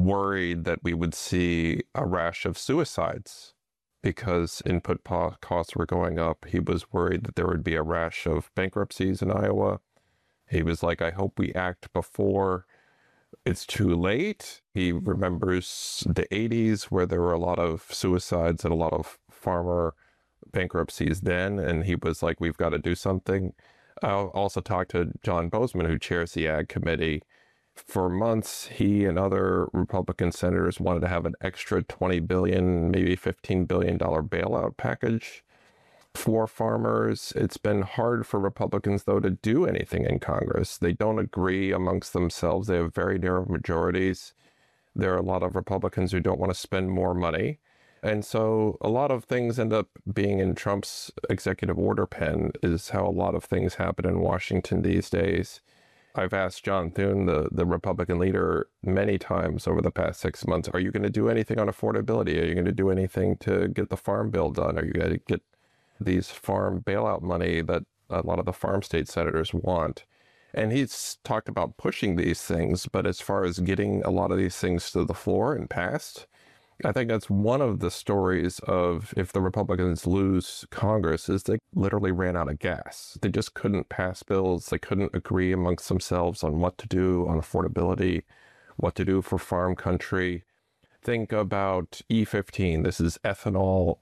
worried that we would see a rash of suicides because input costs were going up. He was worried that there would be a rash of bankruptcies in Iowa. He was like, I hope we act before it's too late. He remembers the 80s where there were a lot of suicides and a lot of farmer bankruptcies then. And he was like, we've got to do something. I also talked to John Bozeman, who chairs the Ag Committee. For months, he and other Republican senators wanted to have an extra $20 billion, maybe $15 billion bailout package for farmers. It's been hard for Republicans, though, to do anything in Congress. They don't agree amongst themselves. They have very narrow majorities. There are a lot of Republicans who don't want to spend more money. And so a lot of things end up being in Trump's executive order pen, is how a lot of things happen in Washington these days. I've asked John Thune, the Republican leader, many times over the past 6 months, are you going to do anything on affordability? Are you going to do anything to get the farm bill done? Are you going to get these farm bailout money that a lot of the farm state senators want? And he's talked about pushing these things, but as far as getting a lot of these things to the floor and passed, I think that's one of the stories of if the Republicans lose Congress is they literally ran out of gas. They just couldn't pass bills. They couldn't agree amongst themselves on what to do on affordability, what to do for farm country. Think about E15. This is ethanol,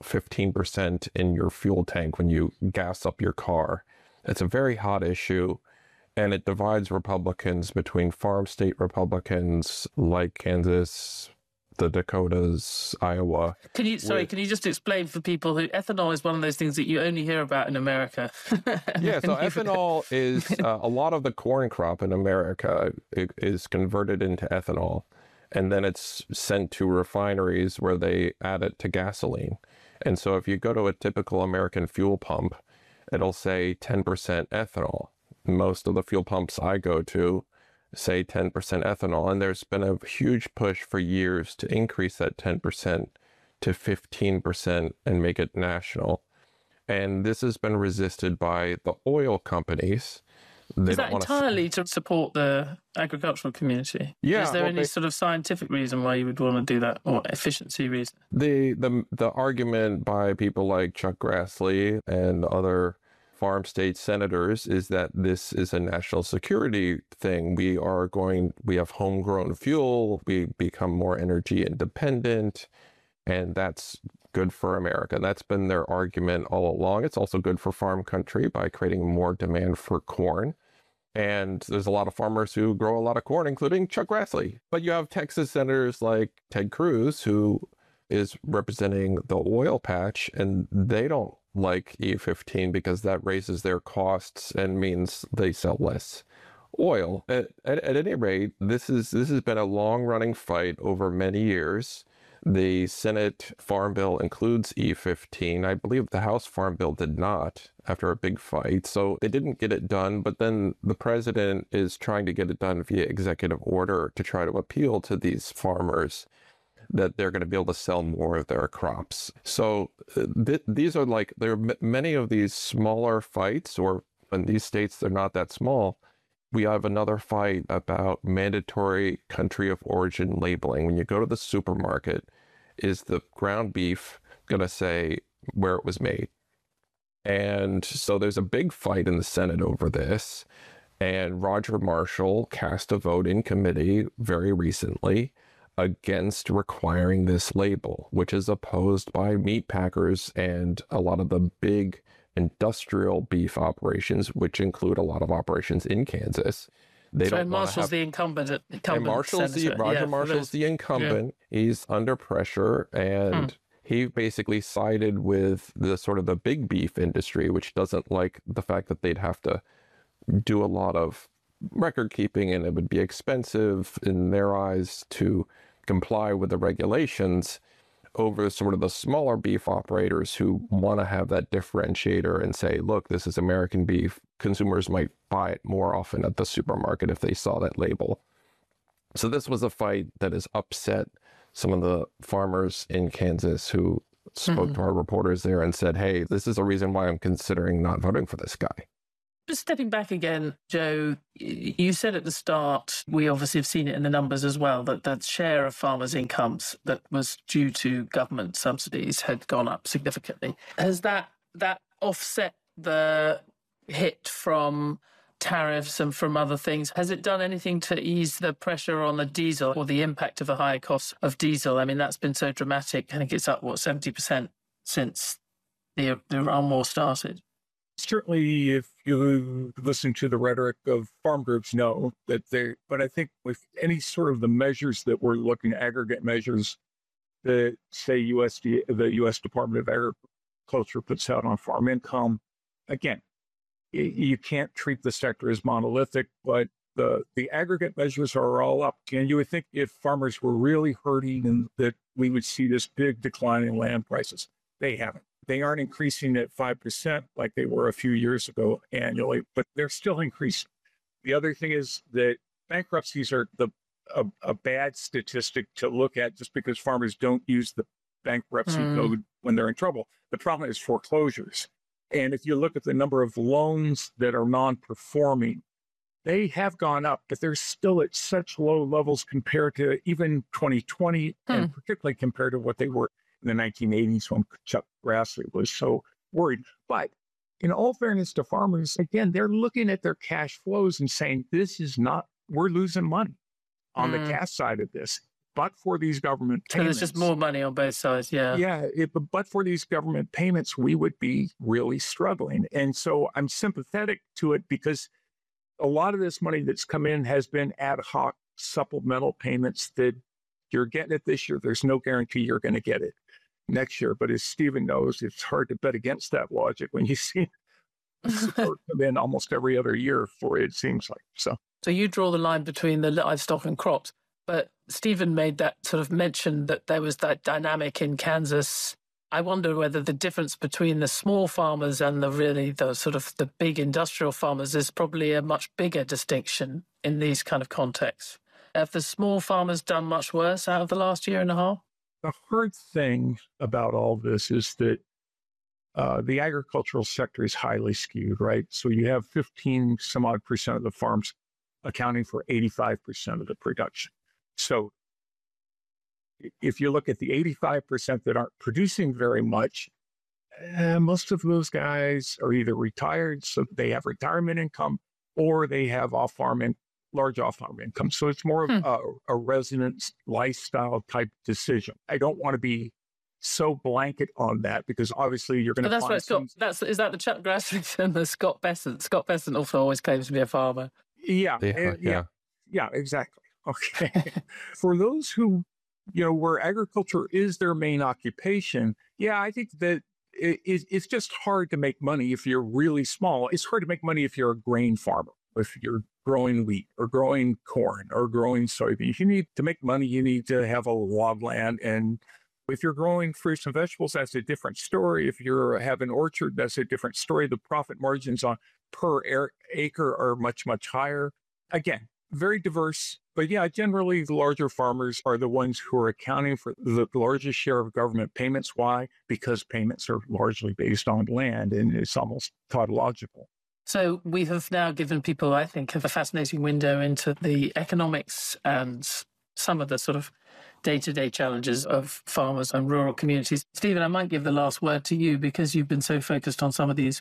15% in your fuel tank when you gas up your car. It's a very hot issue, and it divides Republicans between farm state Republicans like Kansas, the Dakotas, Iowa. Can you just explain for people who ethanol is one of those things that you only hear about in America? Yeah, so ethanol is a lot of the corn crop in America is converted into ethanol, and then it's sent to refineries where they add it to gasoline. And so if you go to a typical American fuel pump, it'll say 10% ethanol. Most of the fuel pumps I go to say 10% ethanol, and there's been a huge push for years to increase that 10% to 15% and make it national. And this has been resisted by the oil companies. Is that entirely to support the agricultural community? Yeah. Is there any sort of scientific reason why you would want to do that, or efficiency reason? The argument by people like Chuck Grassley and other farm state senators is that this is a national security thing. We have homegrown fuel, we become more energy independent, and that's good for America. That's been their argument all along. It's also good for farm country by creating more demand for corn. And there's a lot of farmers who grow a lot of corn, including Chuck Grassley. But you have Texas senators like Ted Cruz, who is representing the oil patch, and they don't like E15 because that raises their costs and means they sell less oil. At any rate, this has been a long-running fight over many years. The Senate Farm Bill includes E15. I believe the House Farm Bill did not after a big fight. So they didn't get it done, but then the president is trying to get it done via executive order to try to appeal to these farmers that they're going to be able to sell more of their crops. So these are there are many of these smaller fights, or in these states, they're not that small. We have another fight about mandatory country of origin labeling. When you go to the supermarket, is the ground beef going to say where it was made? And so there's a big fight in the Senate over this. And Roger Marshall cast a vote in committee very recently against requiring this label, which is opposed by meat packers and a lot of the big industrial beef operations, which include a lot of operations in Kansas. Marshall's the incumbent. Roger Marshall's the incumbent. Yeah. He's under pressure, and he basically sided with the sort of the big beef industry, which doesn't like the fact that they'd have to do a lot of record keeping, and it would be expensive in their eyes to comply with the regulations, over sort of the smaller beef operators who want to have that differentiator and say, look, this is American beef. Consumers might buy it more often at the supermarket if they saw that label. So this was a fight that has upset some of the farmers in Kansas who spoke to our reporters there and said, hey, this is a reason why I'm considering not voting for this guy. Just stepping back again, Joe, you said at the start, we obviously have seen it in the numbers as well, that the share of farmers' incomes that was due to government subsidies had gone up significantly. Has that offset the hit from tariffs and from other things? Has it done anything to ease the pressure on the diesel or the impact of a higher cost of diesel? I mean, that's been so dramatic. I think it's up, 70% since the Iran war started. Certainly, if you listen to the rhetoric of farm groups, know that but I think with any sort of the measures that we're looking at, aggregate measures that say the U.S. Department of Agriculture puts out on farm income, again, you can't treat the sector as monolithic, but the aggregate measures are all up. And you would think if farmers were really hurting and that we would see this big decline in land prices. They haven't. They aren't increasing at 5% like they were a few years ago annually, but they're still increasing. The other thing is that bankruptcies are a bad statistic to look at just because farmers don't use the bankruptcy code when they're in trouble. The problem is foreclosures. And if you look at the number of loans that are non-performing, they have gone up, but they're still at such low levels compared to even 2020, and particularly compared to what they were in the 1980s when Chuck Grassley was so worried. But in all fairness to farmers, again, they're looking at their cash flows and saying, we're losing money on the cash side of this. But for these government payments. So there's just more money on both sides, yeah. Yeah, but for these government payments, we would be really struggling. And so I'm sympathetic to it because a lot of this money that's come in has been ad hoc supplemental payments that you're getting it this year. There's no guarantee you're going to get it next year. But as Stephen knows, it's hard to bet against that logic when you see support come in almost every other year for it seems like. So you draw the line between the livestock and crops. But Stephen made that sort of mention that there was that dynamic in Kansas. I wonder whether the difference between the small farmers and the big industrial farmers is probably a much bigger distinction in these kind of contexts. Have the small farmers done much worse out of the last year and a half? The hard thing about all this is that the agricultural sector is highly skewed, right? So you have 15 some odd percent of the farms accounting for 85% of the production. So if you look at the 85% that aren't producing very much, most of those guys are either retired, so they have retirement income, or they have large off-farm income. So it's more of a residence lifestyle type decision. I don't want to be so blanket on that because obviously you're going to find is that the Chuck Grassley and the Scott Bessent? Scott Bessent also always claims to be a farmer. Yeah, exactly. Okay. For those who, where agriculture is their main occupation, I think that it's just hard to make money if you're really small. It's hard to make money if you're a grain farmer, if you're growing wheat or growing corn or growing soybeans. To make money, you need to have a lot of land. And if you're growing fruits and vegetables, that's a different story. If you have an orchard, that's a different story. The profit margins on per acre are much, much higher. Again, very diverse. But generally the larger farmers are the ones who are accounting for the largest share of government payments. Why? Because payments are largely based on land, and it's almost tautological. So we have now given people, I think, a fascinating window into the economics and some of the sort of day-to-day challenges of farmers and rural communities. Stephen, I might give the last word to you because you've been so focused on some of these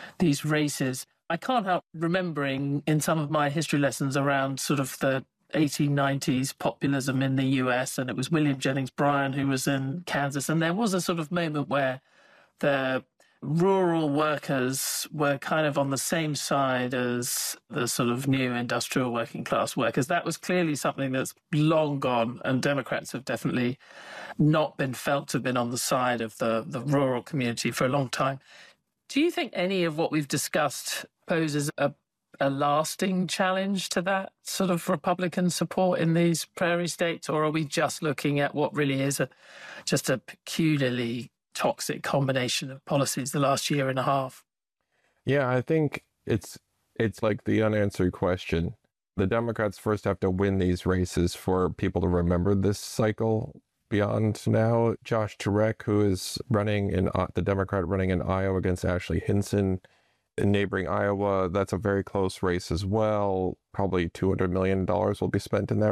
races. I can't help remembering in some of my history lessons around sort of the 1890s populism in the US, and it was William Jennings Bryan who was in Kansas, and there was a sort of moment where the rural workers were kind of on the same side as the sort of new industrial working class workers. That was clearly something that's long gone, and Democrats have definitely not been felt to have been on the side of the rural community for a long time. Do you think any of what we've discussed poses a lasting challenge to that sort of Republican support in these prairie states, or are we just looking at what really is just a peculiarly toxic combination of policies the last year and a half? Yeah, I think it's like the unanswered question. The Democrats first have to win these races for people to remember this cycle beyond now. Josh Turek, who is the Democrat running in Iowa against Ashley Hinson, In neighboring Iowa, that's a very close race as well. Probably $200 million will be spent in that